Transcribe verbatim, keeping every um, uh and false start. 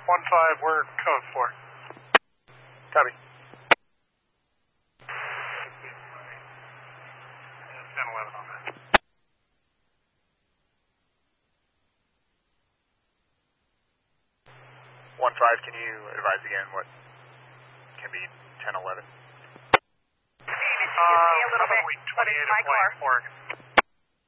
One five, we're code four. Copy. ten eleven on that. One five, can you advise again what can be ten eleven? Uh, a little bit, but it's my car. Oregon.